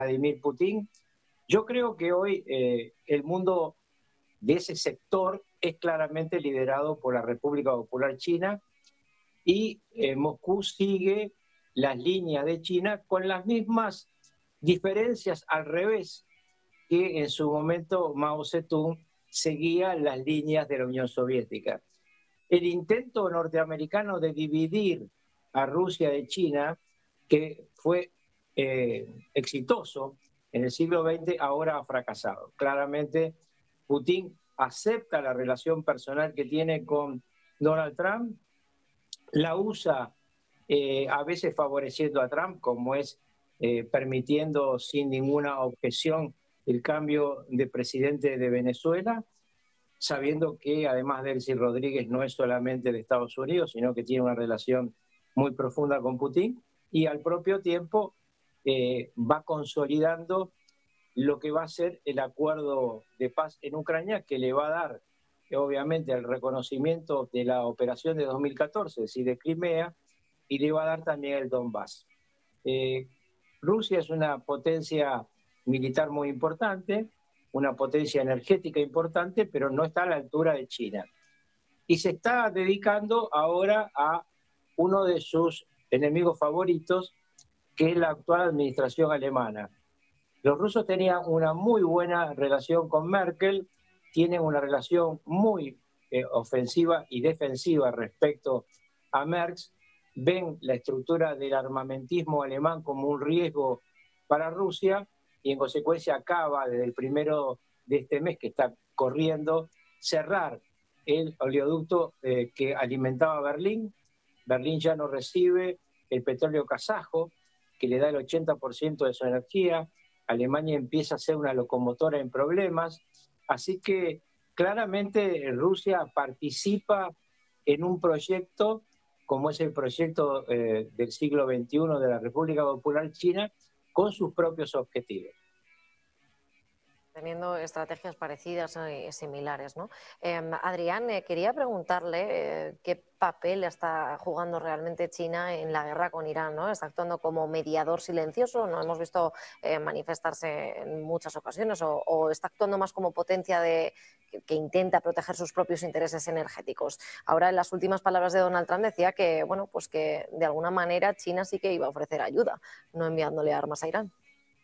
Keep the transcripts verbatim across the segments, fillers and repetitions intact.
Vladimir Putin. Yo creo que hoy eh, el mundo de ese sector es claramente liderado por la República Popular China y eh, Moscú sigue las líneas de China con las mismas diferencias al revés que en su momento Mao Zedong seguía las líneas de la Unión Soviética. El intento norteamericano de dividir a Rusia de China, que fue eh, exitoso en el siglo veinte, ahora ha fracasado. Claramente, Putin acepta la relación personal que tiene con Donald Trump, la usa eh, a veces favoreciendo a Trump, como es eh, permitiendo sin ninguna objeción el cambio de presidente de Venezuela, sabiendo que además de Delcy Rodríguez no es solamente de Estados Unidos, sino que tiene una relación muy profunda con Putin, y al propio tiempo eh, va consolidando lo que va a ser el acuerdo de paz en Ucrania, que le va a dar, eh, obviamente, el reconocimiento de la operación de dos mil catorce, es decir, de Crimea, y le va a dar también el Donbass. Eh, Rusia es una potencia militar muy importante, una potencia energética importante, pero no está a la altura de China. Y se está dedicando ahora a uno de sus enemigos favoritos, que es la actual administración alemana. Los rusos tenían una muy buena relación con Merkel, tienen una relación muy eh, ofensiva y defensiva respecto a Merz, ven la estructura del armamentismo alemán como un riesgo para Rusia y en consecuencia acaba desde el primero de este mes que está corriendo cerrar el oleoducto eh, que alimentaba Berlín. Berlín ya no recibe el petróleo kazajo que le da el ochenta por ciento de su energía. Alemania empieza a ser una locomotora en problemas, así que claramente Rusia participa en un proyecto como es el proyecto eh, del siglo veintiuno de la República Popular China, con sus propios objetivos. Teniendo estrategias parecidas y similares, ¿no? Eh, Adrián, eh, quería preguntarle eh, qué papel está jugando realmente China en la guerra con Irán, ¿no? Está actuando como mediador silencioso, no hemos visto eh, manifestarse en muchas ocasiones, o, o está actuando más como potencia de, que, que intenta proteger sus propios intereses energéticos. Ahora, en las últimas palabras de Donald Trump decía que, bueno, pues que de alguna manera China sí que iba a ofrecer ayuda, no enviándole armas a Irán.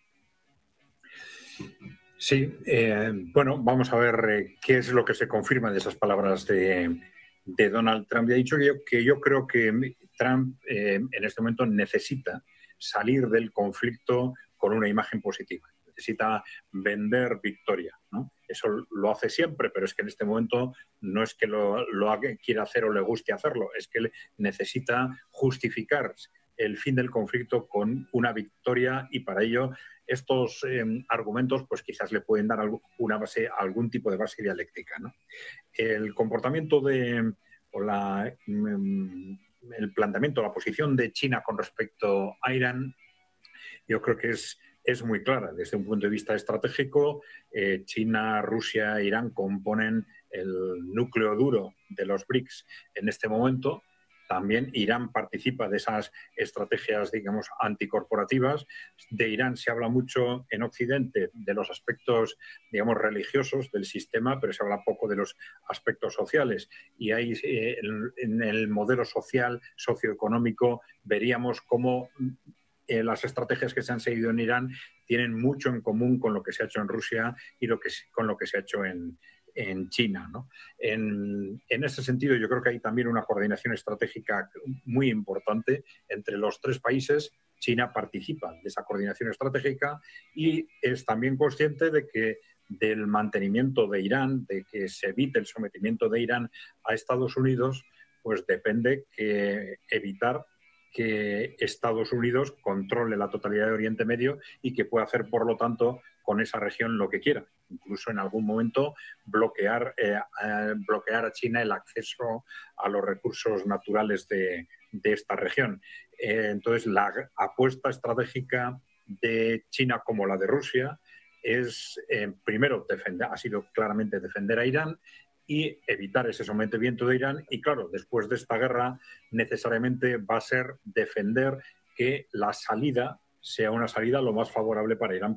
Sí, eh, bueno, vamos a ver eh, qué es lo que se confirma de esas palabras de, de Donald Trump. Ya he dicho que yo, que yo creo que Trump eh, en este momento necesita salir del conflicto con una imagen positiva. Necesita vender victoria, ¿no? Eso lo hace siempre, pero es que en este momento no es que lo, lo quiera hacer o le guste hacerlo, es que necesita justificar el fin del conflicto con una victoria, y para ello estos eh, argumentos pues quizás le pueden dar alguna base, algún tipo de base dialéctica, ¿no? El comportamiento de, o la, el planteamiento, la posición de China con respecto a Irán, yo creo que es, es muy clara. Desde un punto de vista estratégico, eh, China, Rusia e Irán componen el núcleo duro de los BRICS en este momento. También Irán participa de esas estrategias, digamos, anticorporativas. De Irán se habla mucho en Occidente de los aspectos, digamos, religiosos del sistema, pero se habla poco de los aspectos sociales. Y ahí, eh, en el modelo social, socioeconómico, veríamos cómo eh, las estrategias que se han seguido en Irán tienen mucho en común con lo que se ha hecho en Rusia y lo que, con lo que se ha hecho en en China, ¿no? En, en ese sentido, yo creo que hay también una coordinación estratégica muy importante entre los tres países. China participa de esa coordinación estratégica y es también consciente de que del mantenimiento de Irán, de que se evite el sometimiento de Irán a Estados Unidos, pues depende que evitar que Estados Unidos controle la totalidad de Oriente Medio y que pueda hacer, por lo tanto, con esa región lo que quiera. Incluso en algún momento bloquear, eh, eh, bloquear a China el acceso a los recursos naturales de, de esta región. Eh, entonces, la apuesta estratégica de China como la de Rusia es, eh, primero, defender, ha sido claramente defender a Irán y evitar ese sometimiento de Irán. Y claro, después de esta guerra necesariamente va a ser defender que la salida sea una salida lo más favorable para Irán